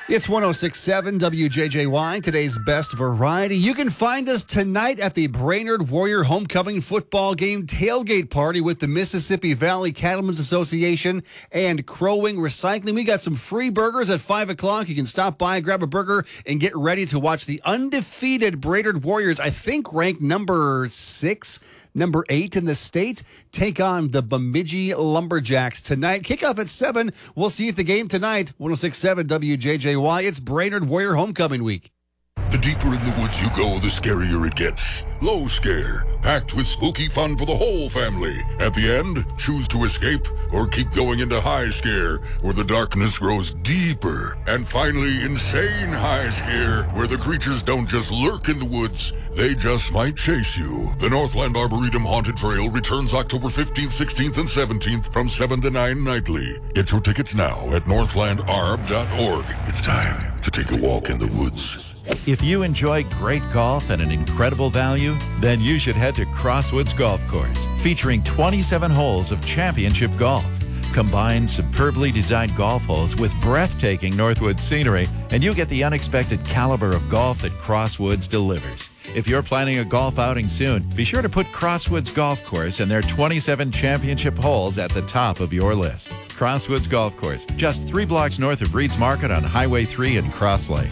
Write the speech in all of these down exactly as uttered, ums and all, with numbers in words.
It's one oh six point seven W J J Y, today's best variety. You can find us tonight at the Brainerd Warrior Homecoming Football Game tailgate party with the Mississippi Valley Cattlemen's Association and Crow Wing Recycling. We got some free burgers at five o'clock. You can stop by, grab a burger, and get ready to watch the undefeated Brainerd Warriors, I think ranked number six, number eight in the state, take on the Bemidji Lumberjacks tonight. Kickoff at seven. We'll see you at the game tonight. one oh six point seven W J J Y. It's Brainerd Warrior Homecoming Week. The deeper in the woods you go, the scarier it gets. Low Scare, packed with spooky fun for the whole family. At the end, choose to escape or keep going into High Scare, where the darkness grows deeper. And finally, Insane High Scare, where the creatures don't just lurk in the woods, they just might chase you. The Northland Arboretum Haunted Trail returns October fifteenth, sixteenth, and seventeenth from seven to nine nightly. Get your tickets now at northland arb dot org. It's time to take a walk in the woods. If you enjoy great golf at an incredible value, then you should head to Crosswoods Golf Course, featuring twenty-seven holes of championship golf. Combine superbly designed golf holes with breathtaking Northwoods scenery, and you get the unexpected caliber of golf that Crosswoods delivers. If you're planning a golf outing soon, be sure to put Crosswoods Golf Course and their twenty-seven championship holes at the top of your list. Crosswoods Golf Course, just three blocks north of Reed's Market on Highway three in Cross Lake.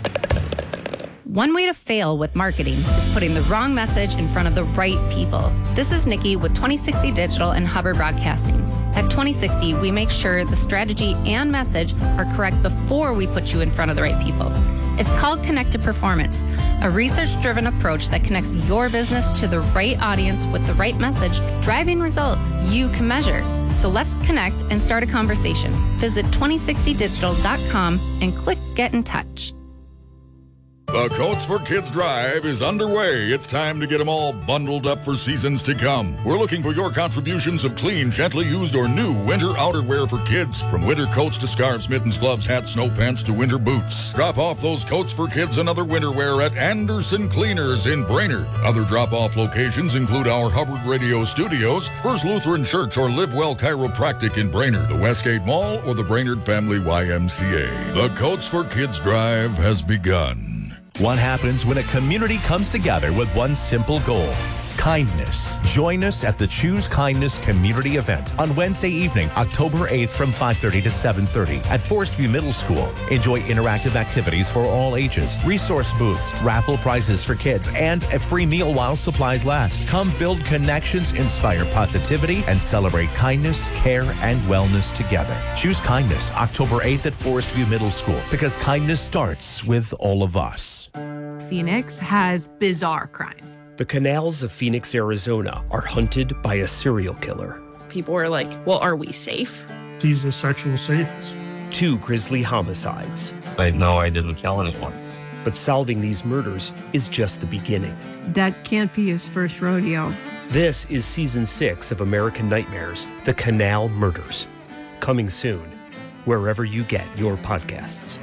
One way to fail with marketing is putting the wrong message in front of the right people. This is Nikki with twenty sixty Digital and Hubbard Broadcasting. At twenty sixty, we make sure the strategy and message are correct before we put you in front of the right people. It's called Connected Performance, a research-driven approach that connects your business to the right audience with the right message, driving results you can measure. So let's connect and start a conversation. Visit twenty sixty digital dot com and click Get in Touch. The Coats for Kids Drive is underway. It's time to get them all bundled up for seasons to come. We're looking for your contributions of clean, gently used, or new winter outerwear for kids. From winter coats to scarves, mittens, gloves, hats, snow pants to winter boots. Drop off those coats for kids and other winter wear at Anderson Cleaners in Brainerd. Other drop-off locations include our Hubbard Radio Studios, First Lutheran Church, or Live Well Chiropractic in Brainerd, the Westgate Mall, or the Brainerd Family Y M C A. The Coats for Kids Drive has begun. What happens when a community comes together with one simple goal? Kindness. Join us at the Choose Kindness community event on Wednesday evening, October eighth from five thirty to seven thirty at Forest View Middle School. Enjoy interactive activities for all ages, resource booths, raffle prizes for kids, and a free meal while supplies last. Come build connections, inspire positivity, and celebrate kindness, care, and wellness together. Choose Kindness, October eighth at Forest View Middle School, because kindness starts with all of us. Phoenix has bizarre crime. The canals of Phoenix, Arizona are hunted by a serial killer. People were like, well, are we safe? He's a sexual sadist. Two grisly homicides. I know I didn't kill anyone. But solving these murders is just the beginning. That can't be his first rodeo. This is season six of American Nightmares, The Canal Murders. Coming soon, wherever you get your podcasts.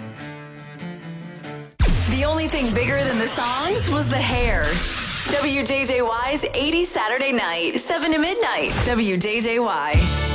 The only thing bigger than the songs was the hair. W J J Y's eighties Saturday Night, seven to midnight. W J J Y.